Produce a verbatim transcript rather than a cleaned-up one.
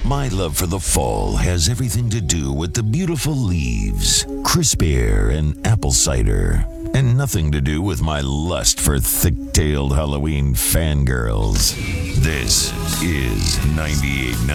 My love for the fall has everything to do with the beautiful leaves, crisp air, and apple cider, and nothing to do with my lust for thick-tailed Halloween fangirls. This is ninety-eight point